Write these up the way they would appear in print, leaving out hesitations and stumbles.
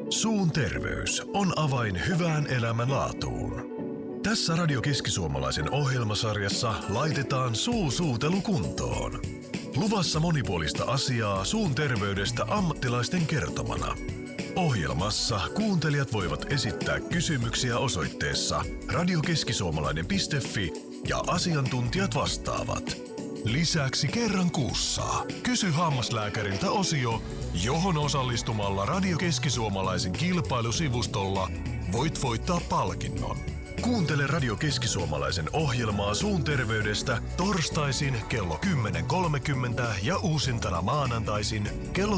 Suun terveys on avain hyvään elämänlaatuun. Tässä Radio Keski-Suomalaisen ohjelmasarjassa laitetaan suutelu kuntoon. Luvassa monipuolista asiaa suun terveydestä ammattilaisten kertomana. Ohjelmassa kuuntelijat voivat esittää kysymyksiä osoitteessa radiokeskisuomalainen.fi ja asiantuntijat vastaavat. Lisäksi kerran kuussa Kysy hammaslääkäriltä -osio, johon osallistumalla Radio Keski-Suomalaisen kilpailusivustolla voit voittaa palkinnon. Kuuntele Radio Keski-Suomalaisen ohjelmaa suun terveydestä torstaisin kello 10.30 ja uusintana maanantaisin kello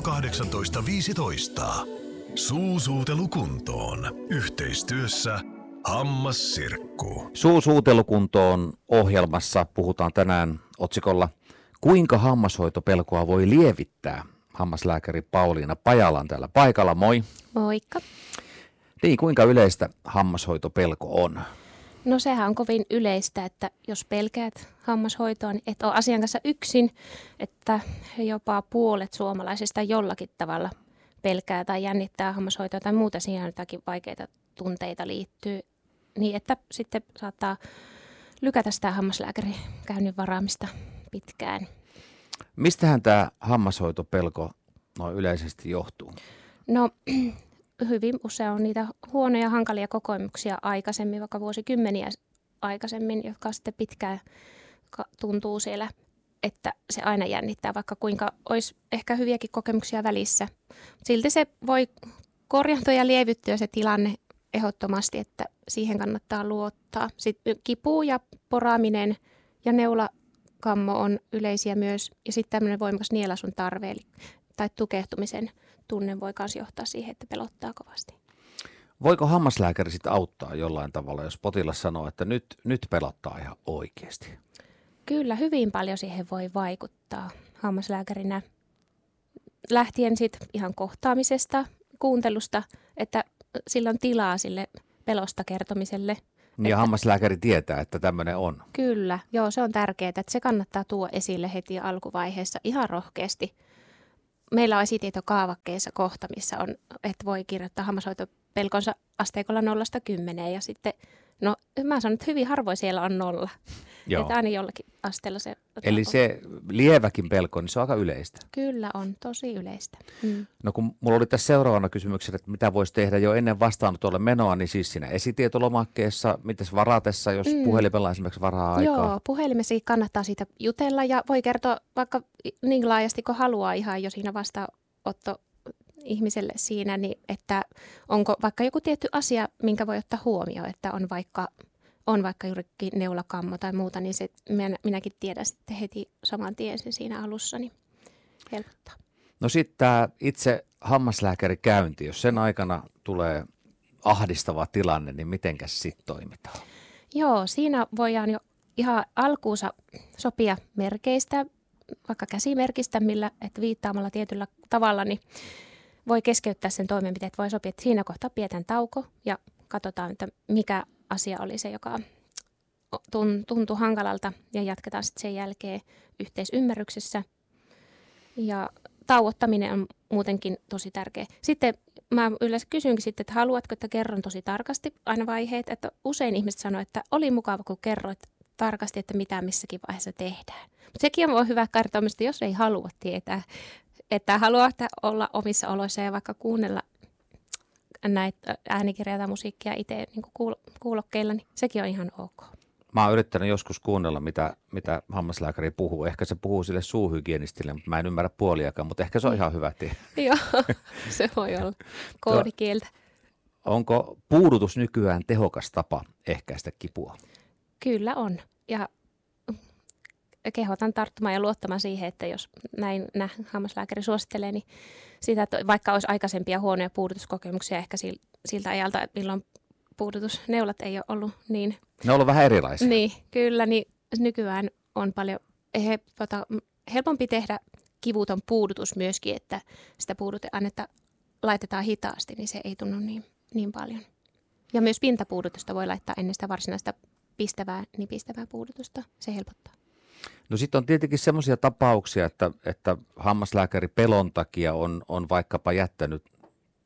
18.15. Suutelu kuntoon. Yhteistyössä Hammassirkku. Suutelu kuntoon -ohjelmassa puhutaan tänään otsikolla Kuinka hammashoitopelkoa voi lievittää? Hammaslääkäri Pauliina Pajala on täällä paikalla. Moi. Moikka. Niin, kuinka yleistä hammashoitopelko on? No sehän on kovin yleistä, että jos pelkäät hammashoitoa, niin et ole asian kanssa yksin, että jopa puolet suomalaisista jollakin tavalla pelkää tai jännittää hammashoitoa tai muuta, siihen jotakin vaikeita tunteita liittyy, niin että sitten saattaa lykätä sitä hammaslääkärikäynnin varaamista pitkään. Mistähän tämä hammashoitopelko noin yleisesti johtuu? No hyvin usein on niitä huonoja, hankalia kokemuksia aikaisemmin, vaikka vuosikymmeniä aikaisemmin, jotka sitten pitkään tuntuu siellä, että se aina jännittää, vaikka kuinka olisi ehkä hyviäkin kokemuksia välissä. Silti se voi korjaantua ja lievyttyä se tilanne ehdottomasti, että siihen kannattaa luottaa. Sitten kipu ja poraaminen ja neulakammo on yleisiä myös. Ja sitten tämmöinen voimakas nielaisun tarve tai tukehtumisen tunne voi myös johtaa siihen, että pelottaa kovasti. Voiko hammaslääkäri sitten auttaa jollain tavalla, jos potilas sanoo, että nyt pelottaa ihan oikeasti? Kyllä, hyvin paljon siihen voi vaikuttaa hammaslääkärinä. Lähtien sitten ihan kohtaamisesta, kuuntelusta, että sillä on tilaa sille pelosta kertomiselle. Niin ja hammaslääkäri tietää, että tämmöinen on. Kyllä, joo, se on tärkeää, että se kannattaa tuoda esille heti alkuvaiheessa ihan rohkeasti. Meillä on esitietokaavakkeessa kohta, missä on, että voi kirjoittaa hammashoitopelkonsa asteikolla 0–10 ja sitten, no mä sanon, että hyvin harvoin siellä on 0. Joo. Että aina jollakin asteella se. Eli se lieväkin pelko, niin se on aika yleistä. Kyllä on, tosi yleistä. No kun mulla oli tässä seuraavana kysymyksessä, että mitä voisi tehdä jo ennen vastaanotolle menoa, niin siis siinä esitietolomakkeessa, mites varatessa, jos puhelimella esimerkiksi varaa aikaa? Joo, puhelimessa kannattaa siitä jutella ja voi kertoa vaikka niin laajasti kuin haluaa ihan jo siinä vastaanotto ihmiselle siinä, niin että onko vaikka joku tietty asia, minkä voi ottaa huomioon, että on vaikka juurikin neulakammo tai muuta, niin se minäkin tiedän sitten heti saman tien sen siinä alussa, niin helpottaa. No sitten tämä itse hammaslääkärikäynti, jos sen aikana tulee ahdistava tilanne, niin mitenkäs sitten toimitaan? Joo, siinä voidaan jo ihan alkuunsa sopia merkeistä, vaikka käsimerkistä, millä, että viittaamalla tietyllä tavalla, niin voi keskeyttää sen toimenpiteet. Voi sopia, että siinä kohtaa pidetään tauko ja katsotaan, että mikä asia oli se, joka tuntui hankalalta ja jatketaan sitten sen jälkeen yhteisymmärryksessä. Ja tauottaminen on muutenkin tosi tärkeä. Sitten mä yleensä kysynkin sitten, että haluatko, että kerron tosi tarkasti aina vaiheet, että usein ihmiset sanoo, että oli mukava, kun kerroit tarkasti, että mitä missäkin vaiheessa tehdään. Mutta sekin on hyvä kertoa, jos ei halua tietää, että haluaa olla omissa oloissa ja vaikka kuunnella näitä äänikirjaa tai musiikkia itse niin kuulokkeilla, niin sekin on ihan ok. Mä oon yrittänyt joskus kuunnella, mitä hammaslääkäri puhuu. Ehkä se puhuu sille suuhygienistille, mutta mä en ymmärrä puoliakaan, mutta ehkä se on ihan hyvä tie. Joo, se voi olla koodikieltä. Onko puudutus nykyään tehokas tapa ehkäistä kipua? Kyllä on. Ja kehotan tarttumaan ja luottamaan siihen, että jos näin hammaslääkäri suosittelee, niin sitä, vaikka olisi aikaisempia huonoja puudutuskokemuksia ehkä siltä ajalta, milloin puudutusneulat ei ole ollut niin. Ne on ollut vähän erilaisia. Niin, kyllä. Niin nykyään on paljon helpompi tehdä kivuton puudutus myöskin, että sitä puuduteainetta laitetaan hitaasti, niin se ei tunnu niin paljon. Ja myös pintapuudutusta voi laittaa ennen sitä varsinaista nipistävää puudutusta. Se helpottaa. No sitten on tietenkin semmoisia tapauksia, että hammaslääkäri pelon takia on vaikkapa jättänyt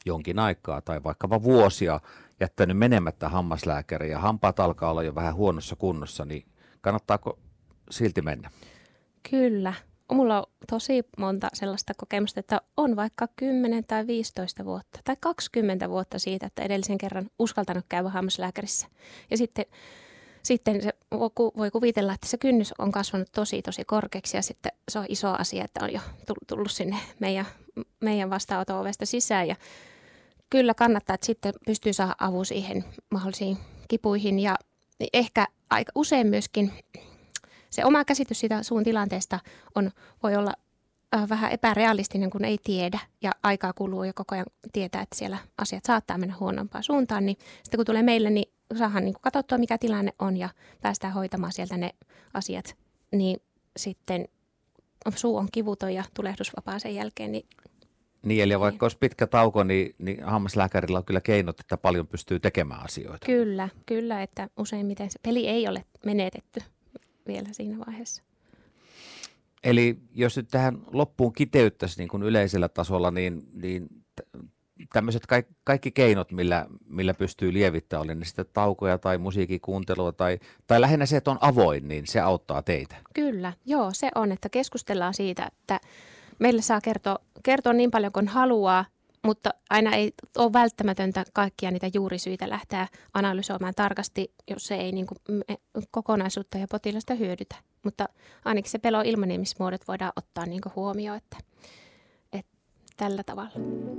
jonkin aikaa tai vaikkapa vuosia jättänyt menemättä hammaslääkäriin ja hampaat alkaa olla jo vähän huonossa kunnossa, niin kannattaako silti mennä? Kyllä. Mulla on tosi monta sellaista kokemusta, että on vaikka 10 tai 15 vuotta tai 20 vuotta siitä, että edellisen kerran uskaltanut käydä hammaslääkärissä. Ja sitten se voi kuvitella, että se kynnys on kasvanut tosi korkeaksi ja sitten se on iso asia, että on jo tullut sinne meidän vastaanoton ovesta sisään. Ja kyllä kannattaa, että sitten pystyy saada avun siihen mahdollisiin kipuihin ja ehkä aika usein myöskin se oma käsitys siitä suun tilanteesta voi olla vähän epärealistinen, kun ei tiedä ja aikaa kuluu ja koko ajan tietää, että siellä asiat saattaa mennä huonompaan suuntaan. Niin sitten kun tulee meille, niin saadaan niin katsottua, mikä tilanne on ja päästään hoitamaan sieltä ne asiat. Niin sitten suu on kivuton ja tulehdusvapaa sen jälkeen. Niin, eli vaikka olisi pitkä tauko, niin hammaslääkärillä on kyllä keinot, että paljon pystyy tekemään asioita. Kyllä, että useimmiten se peli ei ole menetetty vielä siinä vaiheessa. Eli jos nyt tähän loppuun kiteyttäisi niin kuin yleisellä tasolla, niin tämmöiset kaikki keinot, millä pystyy lievittämään, oli ne sitten taukoja tai musiikin kuuntelua tai lähinnä se, että on avoin, niin se auttaa teitä. Kyllä, joo, se on, että keskustellaan siitä, että meille saa kertoa niin paljon kuin haluaa, mutta aina ei ole välttämätöntä kaikkia niitä juurisyitä lähteä analysoimaan tarkasti, jos se ei niin kuin kokonaisuutta ja potilasta hyödytä. Mutta ainakin se pelon ilmaniemismuodot voidaan ottaa niin kuin huomioon, että tällä tavalla.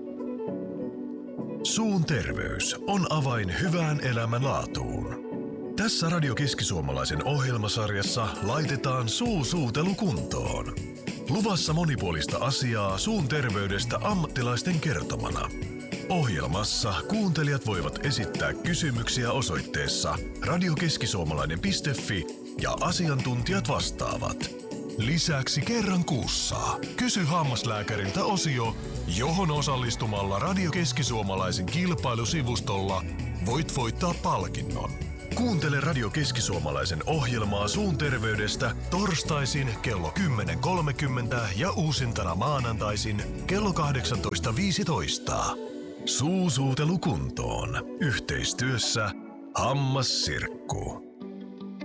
Suun terveys on avain hyvään elämänlaatuun. Tässä Radio Keski-Suomalaisen ohjelmasarjassa laitetaan suutelu kuntoon. Luvassa monipuolista asiaa suun terveydestä ammattilaisten kertomana. Ohjelmassa kuuntelijat voivat esittää kysymyksiä osoitteessa radiokeskisuomalainen.fi ja asiantuntijat vastaavat. Lisäksi kerran kuussa Kysy hammaslääkäriltä -osio, johon osallistumalla Radio Keski-Suomalaisen kilpailusivustolla voit voittaa palkinnon. Kuuntele Radio Keski-Suomalaisen ohjelmaa suun terveydestä torstaisin kello 10.30 ja uusintana maanantaisin kello 18.15. Suutelu kuntoon. Yhteistyössä Hammassirkku.